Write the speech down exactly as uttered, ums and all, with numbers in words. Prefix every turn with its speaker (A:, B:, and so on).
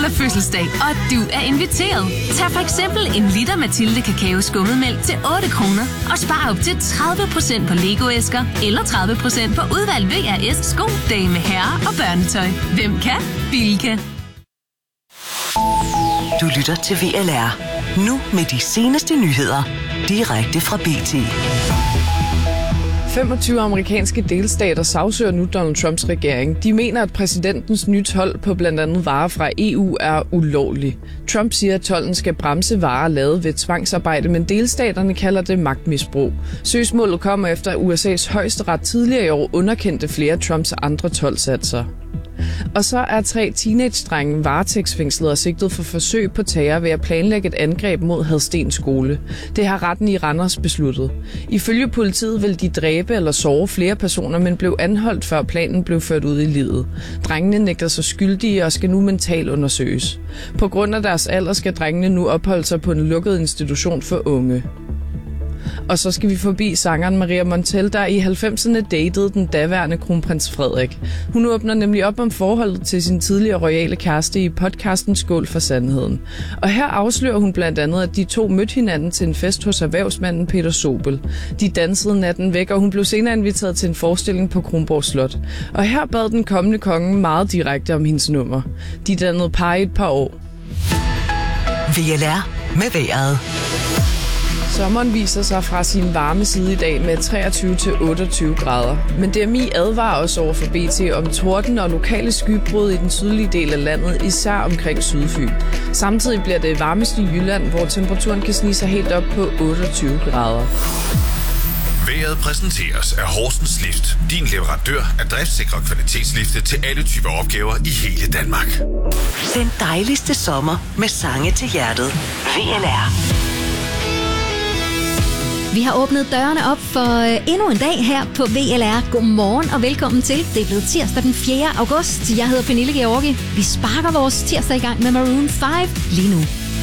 A: holder fødselsdag, og du er inviteret. Tag for eksempel en liter Mathilde Kakao Skummetmælk til otte kroner og spar op til tredive procent på Lego-æsker eller tredive procent på udvalgt V R S sko, dame, herre og børnetøj. Hvem kan? Bilka.
B: Du lytter til V L R. Nu med de seneste nyheder. Direkte fra B T.
C: femogtyve amerikanske delstater sagsøger nu Donald Trumps regering. De mener, at præsidentens nye told på blandt andet varer fra E U er ulovlig. Trump siger, at tolden skal bremse varer lavet ved tvangsarbejde, men delstaterne kalder det magtmisbrug. Søgsmålet kommer efter, at U S A's højesteret tidligere i år underkendte flere af Trumps andre toldsatser. Og så er tre teenage-drenge varetægtsfængslet og sigtet for forsøg på terror ved at planlægge et angreb mod Hadsten skole. Det har retten i Randers besluttet. Ifølge politiet vil de dræbe eller såre flere personer, men blev anholdt før planen blev ført ud i livet. Drengene nægter sig skyldige og skal nu mentalt undersøges. På grund af deres alder skal drengene nu opholde sig på en lukket institution for unge. Og så skal vi forbi sangeren Maria Montell, der i halvfemserne datede den daværende kronprins Frederik. Hun åbner nemlig op om forholdet til sin tidligere royale kæreste i podcasten Skål for Sandheden. Og her afslører hun blandt andet, at de to mødte hinanden til en fest hos erhvervsmanden Peter Sobel. De dansede natten væk, og hun blev senere inviteret til en forestilling på Kronborg Slot. Og her bad den kommende konge meget direkte om hendes nummer. De dannede par i et par år.
B: V L R med vejret.
C: Sommeren viser sig fra sin varme side i dag med treogtyve til otteogtyve grader. Men D M I advarer også over for B T om torden og lokale skybrud i den sydlige del af landet, især omkring Sydfyn. Samtidig bliver det varmest i Jylland, hvor temperaturen kan snige sig helt op på otteogtyve grader.
D: Vejret præsenteres af Horsens Lift. Din leverandør af driftsikre kvalitetslifte til alle typer opgaver i hele Danmark.
B: Den dejligste sommer med sange til hjertet. V L R.
E: Vi har åbnet dørene op for endnu en dag her på V L R. Godmorgen og velkommen til. Det er blevet tirsdag den fjerde august. Jeg hedder Pernille Georgi. Vi sparker vores tirsdag i gang med Maroon fem lige nu.